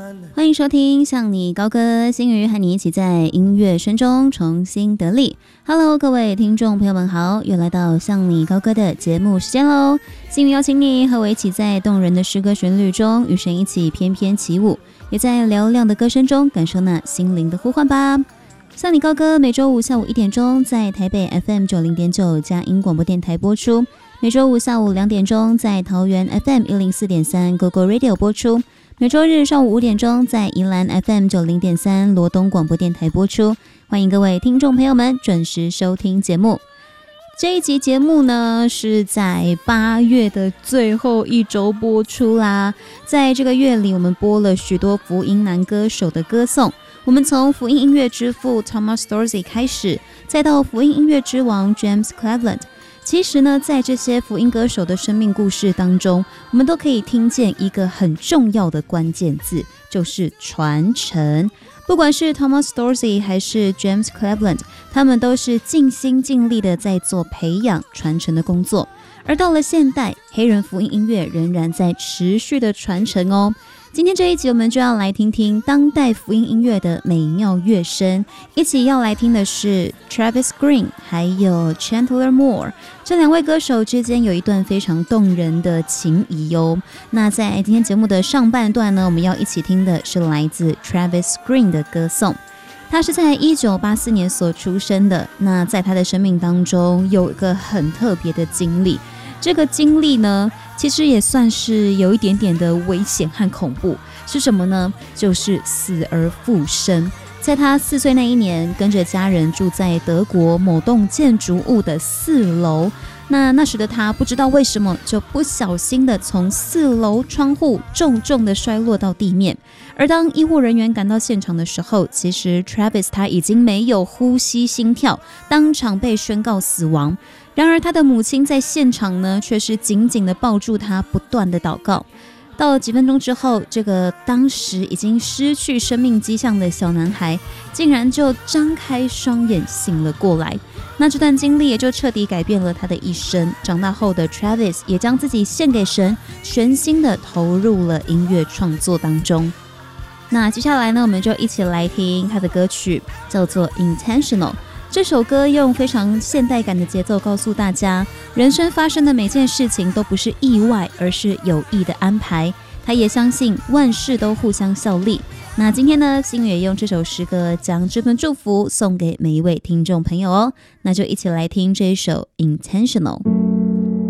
欢迎收听向你高歌，心瑜和你一起在音乐声中重新得力。Hello， 各位听众朋友们好，又来到向你高歌的节目时间喽。心瑜邀请你和我一起在动人的诗歌旋律中与神一起翩翩起舞，也在嘹亮的歌声中感受那心灵的呼唤吧。向你高歌每周五下午1点钟在台北 FM 90.9佳音广播电台播出，每周五下午2点钟在桃园 FM 104.3 GoGo Radio 播出，每周日上午5点钟在宜兰 FM 90.3罗东广播电台播出。欢迎各位听众朋友们准时收听节目。这一集节目呢是在8月的最后一周播出啦。在这个月里，我们播了许多福音男歌手的歌颂。我们从福音音乐之父 Thomas Dorsey 开始，再到福音音乐之王 James Cleveland。其实呢，在这些福音歌手的生命故事当中，我们都可以听见一个很重要的关键字，就是传承。不管是 Thomas Dorsey 还是 James Cleveland， 他们都是尽心尽力的在做培养传承的工作。而到了现代，黑人福音音乐仍然在持续的传承哦。今天这一集我们就要来听听当代福音音乐的美妙乐声，一起要来听的是 Travis Green 还有 Chandler Moore， 这两位歌手之间有一段非常动人的情谊哦。那在今天节目的上半段呢，我们要一起听的是来自 Travis Green 的歌颂。他是在1984年所出生的，那在他的生命当中有一个很特别的经历，这个经历呢其实也算是有一点点的危险和恐怖。是什么呢？就是死而复生。在他4岁那一年，跟着家人住在德国某栋建筑物的4楼。那时的他不知道为什么就不小心的从4楼窗户重重的摔落到地面。而当医护人员赶到现场的时候，其实 Travis 他已经没有呼吸心跳，当场被宣告死亡。然而他的母亲在现场呢，却是紧紧的抱住他，不断的祷告。到了几分钟之后，这个当时已经失去生命迹象的小男孩竟然就张开双眼醒了过来。那这段经历也就彻底改变了他的一生。长大后的 Travis 也将自己献给神，全心的投入了音乐创作当中。那接下来呢，我们就一起来听他的歌曲，叫做 Intentional。这首歌用非常现代感的节奏告诉大家，人生发生的每件事情都不是意外，而是有意的安排。他也相信万事都互相效力。那今天呢，心也用这首诗歌将这份祝福送给每一位听众朋友哦。那就一起来听这一首 Intentional。